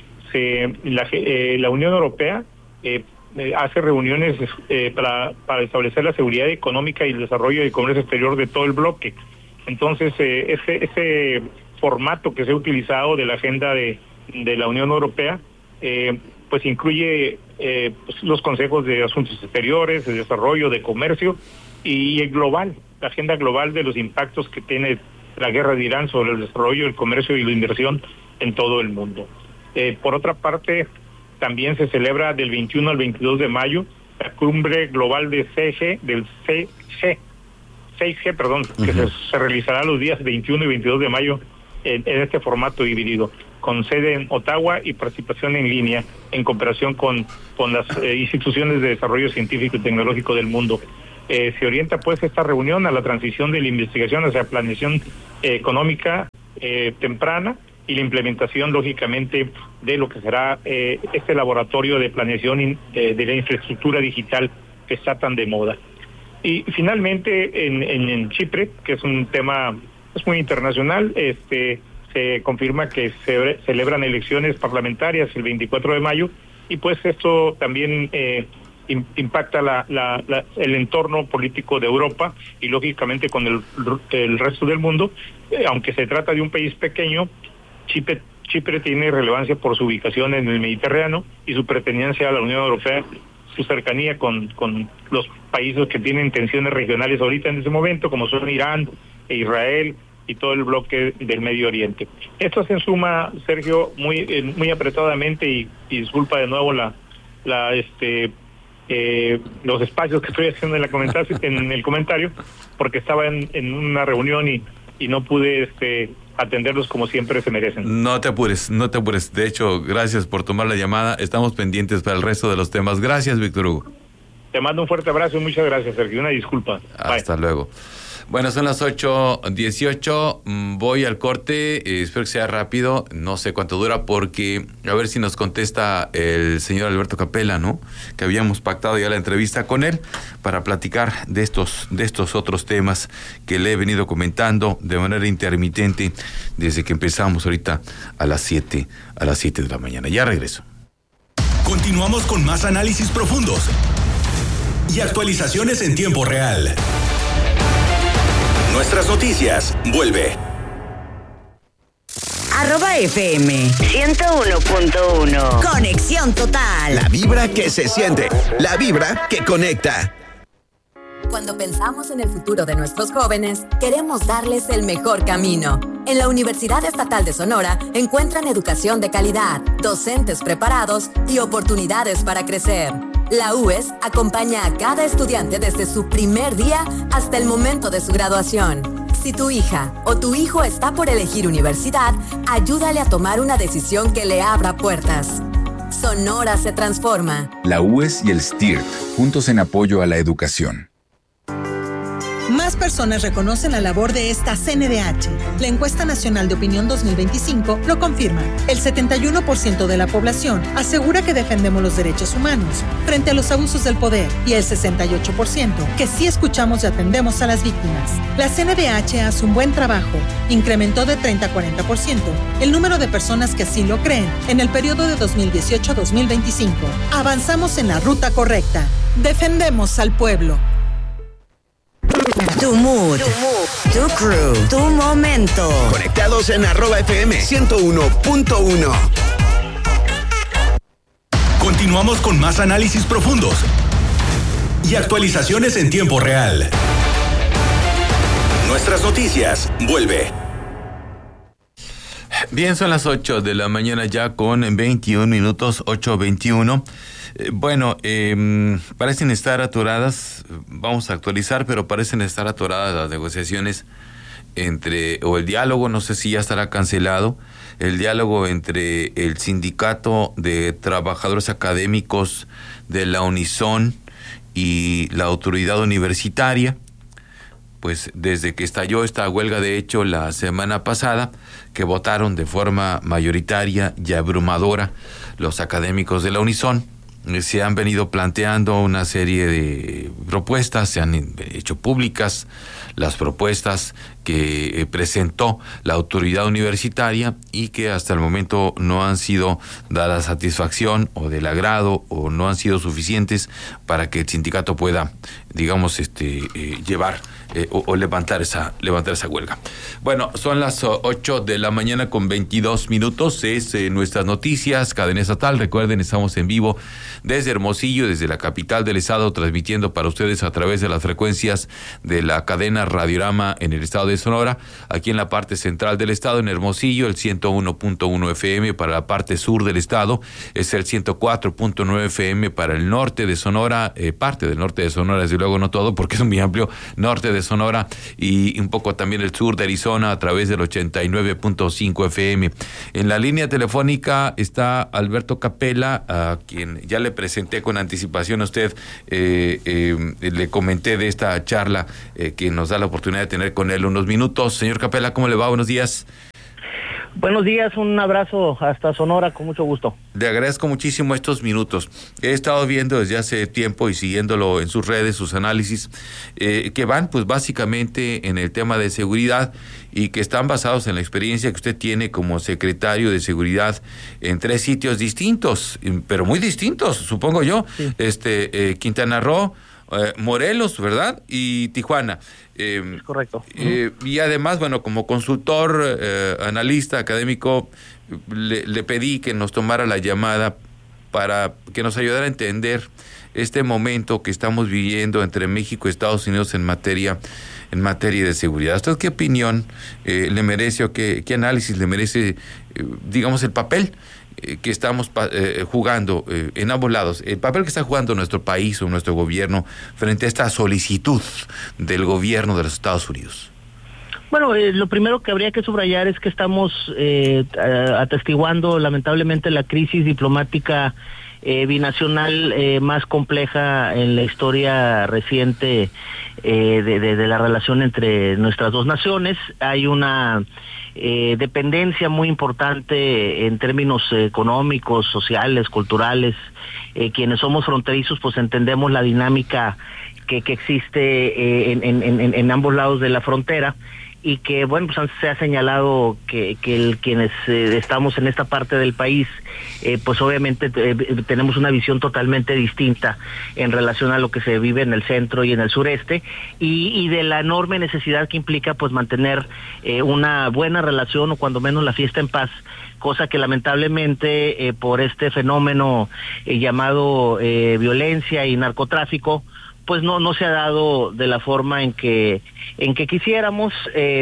la Unión Europea hace reuniones para establecer la seguridad económica y el desarrollo del comercio exterior de todo el bloque. Entonces, ese formato que se ha utilizado de la agenda de la Unión Europea, pues incluye pues los consejos de asuntos exteriores, de desarrollo, de comercio y el global, la agenda global de los impactos que tiene la guerra de Irán sobre el desarrollo, el comercio y la inversión en todo el mundo. Por otra parte, también se celebra del 21 al 22 de mayo la cumbre global de 6G, uh-huh, que se realizará los días 21 y 22 de mayo en este formato híbrido, con sede en Ottawa y participación en línea en cooperación con las instituciones de desarrollo científico y tecnológico del mundo. Se orienta pues esta reunión a la transición de la investigación hacia planeación económica temprana y la implementación, lógicamente, de lo que será este laboratorio de planeación de la infraestructura digital que está tan de moda. Y finalmente en Chipre, que es un tema muy internacional, se confirma que se celebran elecciones parlamentarias el 24 de mayo y pues esto también impacta el entorno político de Europa y lógicamente con el resto del mundo. Aunque se trata de un país pequeño, Chipre tiene relevancia por su ubicación en el Mediterráneo y su pertenencia a la Unión Europea, su cercanía con los países que tienen tensiones regionales ahorita en ese momento, como son Irán e Israel y todo el bloque del Medio Oriente. Esto se suma, Sergio, muy apretadamente y disculpa de nuevo los espacios que estoy haciendo en el comentario, porque estaba en una reunión y no pude atenderlos como siempre se merecen. No te apures. De hecho, gracias por tomar la llamada. Estamos pendientes para el resto de los temas. Gracias, Víctor Hugo. Te mando un fuerte abrazo y muchas gracias, Sergio. Una disculpa. Hasta luego. Bueno, son las 8:18. Voy al corte. Espero que sea rápido. No sé cuánto dura porque a ver si nos contesta el señor Alberto Capella, ¿no? Que habíamos pactado ya la entrevista con él para platicar de estos otros temas que le he venido comentando de manera intermitente desde que empezamos ahorita a las 7 de la mañana. Ya regreso. Continuamos con más análisis profundos y actualizaciones en tiempo real. Nuestras noticias, vuelve. @FM 101.1. Conexión total. La vibra que se siente, la vibra que conecta. Cuando pensamos en el futuro de nuestros jóvenes, queremos darles el mejor camino. En la Universidad Estatal de Sonora encuentran educación de calidad, docentes preparados y oportunidades para crecer. La UES acompaña a cada estudiante desde su primer día hasta el momento de su graduación. Si tu hija o tu hijo está por elegir universidad, ayúdale a tomar una decisión que le abra puertas. Sonora se transforma. La UES y el STIRT, juntos en apoyo a la educación. Más personas reconocen la labor de esta CNDH. La encuesta nacional de opinión 2025 lo confirma. El 71% de la población asegura que defendemos los derechos humanos frente a los abusos del poder y el 68% que sí escuchamos y atendemos a las víctimas. La CNDH hace un buen trabajo. Incrementó de 30 a 40% el número de personas que así lo creen en el periodo de 2018 a 2025. Avanzamos en la ruta correcta. Defendemos al pueblo. Tu mood, tu crew, tu momento. Conectados en @FM 101.1. Continuamos con más análisis profundos y actualizaciones en tiempo real. Nuestras noticias, vuelve. Bien, son las 8 de la mañana ya con 21 minutos, 8:21. Bueno, parecen estar atoradas, vamos a actualizar, pero parecen estar atoradas las negociaciones o el diálogo, no sé si ya estará cancelado, el diálogo entre el Sindicato de Trabajadores Académicos de la Unison y la autoridad universitaria. Pues desde que estalló esta huelga, de hecho, la semana pasada, que votaron de forma mayoritaria y abrumadora los académicos de la Unison, se han venido planteando una serie de propuestas, se han hecho públicas las propuestas que presentó la autoridad universitaria y que hasta el momento no han sido dadas satisfacción o del agrado o no han sido suficientes para que el sindicato pueda, digamos, llevar o levantar esa huelga. Bueno, son las 8 de la mañana con 22 minutos, es nuestras noticias, cadena estatal. Recuerden, estamos en vivo desde Hermosillo, desde la capital del estado, transmitiendo para ustedes a través de las frecuencias de la cadena Radiorama en el estado de Sonora, aquí en la parte central del estado, en Hermosillo, el 101.1 FM, para la parte sur del estado, es el 104.9 FM para el norte de Sonora, parte del norte de Sonora, desde luego no todo, porque es muy amplio, norte de Sonora y un poco también el sur de Arizona a través del 89.5 FM. En la línea telefónica está Alberto Capella, a quien ya le presenté con anticipación a usted, le comenté de esta charla que nos da la oportunidad de tener con él unos minutos. Señor Capella, ¿cómo le va? Buenos días. Buenos días, un abrazo hasta Sonora, con mucho gusto. Le agradezco muchísimo estos minutos. He estado viendo desde hace tiempo y siguiéndolo en sus redes, sus análisis, que van pues básicamente en el tema de seguridad y que están basados en la experiencia que usted tiene como secretario de seguridad en 3 sitios distintos, pero muy distintos, supongo yo. Sí. Quintana Roo, Morelos, ¿verdad? Y Tijuana. Es correcto. Y además, bueno, como consultor, analista, académico, le pedí que nos tomara la llamada para que nos ayudara a entender este momento que estamos viviendo entre México y Estados Unidos en materia de seguridad. ¿Usted qué opinión le merece o qué análisis le merece, digamos, el papel que estamos jugando en ambos lados, el papel que está jugando nuestro país o nuestro gobierno frente a esta solicitud del gobierno de los Estados Unidos? Bueno, lo primero que habría que subrayar es que estamos atestiguando lamentablemente la crisis diplomática binacional más compleja en la historia reciente de la relación entre nuestras dos naciones. Hay una dependencia muy importante en términos económicos, sociales, culturales. Quienes somos fronterizos pues entendemos la dinámica que existe en ambos lados de la frontera, y que bueno, pues se ha señalado que quienes estamos en esta parte del país pues obviamente tenemos una visión totalmente distinta en relación a lo que se vive en el centro y en el sureste, y de la enorme necesidad que implica pues mantener una buena relación, o cuando menos la fiesta en paz, cosa que lamentablemente por este fenómeno llamado violencia y narcotráfico pues no se ha dado de la forma en que quisiéramos.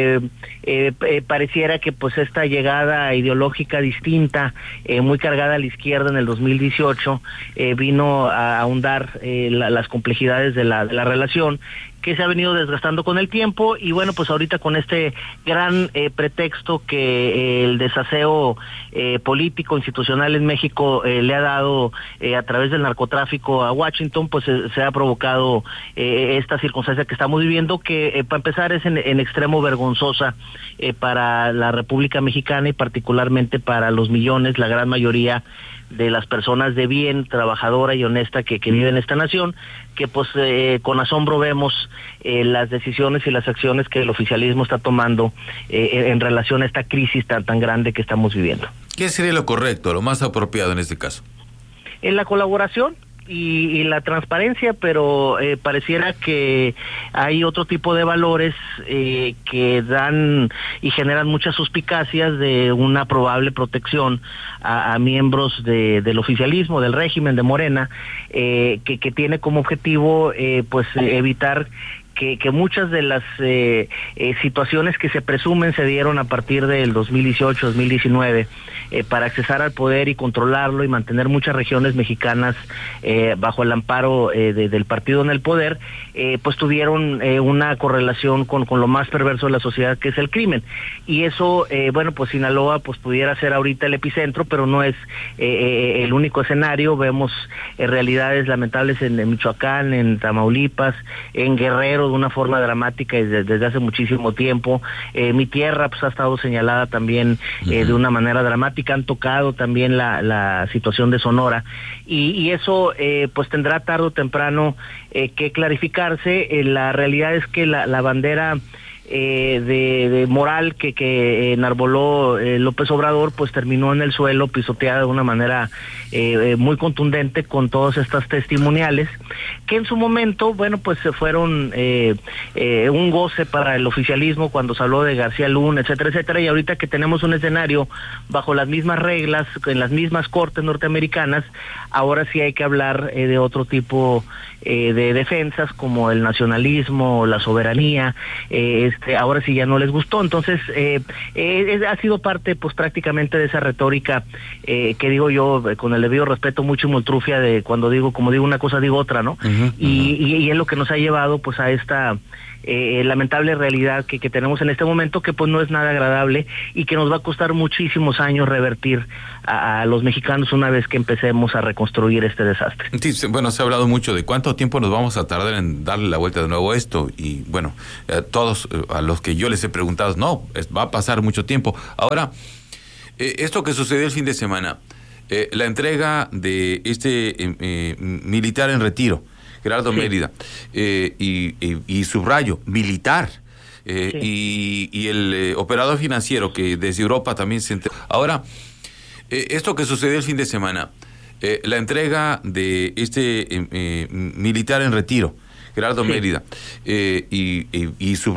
Pareciera que pues esta llegada ideológica distinta, muy cargada a la izquierda en el 2018, vino a ahondar las complejidades de la relación, que se ha venido desgastando con el tiempo. Y bueno, pues ahorita con este gran pretexto que el desaseo político institucional en México le ha dado a través del narcotráfico a Washington, pues se ha provocado esta circunstancia que estamos viviendo, que para empezar es en extremo vergonzosa para la República Mexicana y particularmente para los millones, la gran mayoría de las personas de bien, trabajadora y honesta que viven en esta nación, que pues con asombro vemos las decisiones y las acciones que el oficialismo está tomando en relación a esta crisis tan grande que estamos viviendo. ¿Qué sería lo correcto, lo más apropiado en este caso? En la colaboración y la transparencia, pero pareciera que hay otro tipo de valores que dan y generan muchas suspicacias de una probable protección a miembros del oficialismo, del régimen de Morena, que tiene como objetivo pues evitar que muchas de las situaciones que se presumen se dieron a partir del 2018-2019 para accesar al poder y controlarlo y mantener muchas regiones mexicanas bajo el amparo del partido en el poder, pues tuvieron una correlación con lo más perverso de la sociedad, que es el crimen. Y eso, bueno, pues Sinaloa pues pudiera ser ahorita el epicentro, pero no es el único escenario. Vemos realidades lamentables en Michoacán, en Tamaulipas, en Guerrero, de una forma dramática desde hace muchísimo tiempo. Mi tierra pues ha estado señalada también de una manera dramática. Han tocado también la situación de Sonora, y eso pues tendrá tarde o temprano que clarificarse. La realidad es que la bandera de moral que enarboló López Obrador pues terminó en el suelo, pisoteada de una manera muy contundente con todas estas testimoniales que en su momento, bueno, pues se fueron un goce para el oficialismo cuando se habló de García Luna, etcétera, etcétera. Y ahorita que tenemos un escenario bajo las mismas reglas, en las mismas cortes norteamericanas, ahora sí hay que hablar de otro tipo de defensas, como el nacionalismo, la soberanía. Ahora sí ya no les gustó. Entonces ha sido parte pues prácticamente de esa retórica que digo yo con el debido respeto, mucho multrufia, de cuando digo, como digo una cosa digo otra, ¿no? Y es lo que nos ha llevado pues a esta lamentable realidad que tenemos en este momento, que pues no es nada agradable y que nos va a costar muchísimos años revertir a los mexicanos una vez que empecemos a reconstruir este desastre. Sí, bueno, se ha hablado mucho de cuánto tiempo nos vamos a tardar en darle la vuelta de nuevo a esto, y bueno, todos a los que yo les he preguntado, no, va a pasar mucho tiempo. Ahora, esto que sucedió el fin de semana, la entrega de este militar en retiro, Gerardo Mérida, y subrayo, militar, y el operador financiero que desde Europa también se entregó. Ahora, esto que sucedió el fin de semana, la entrega de este militar en retiro, Gerardo Mérida, y subrayo,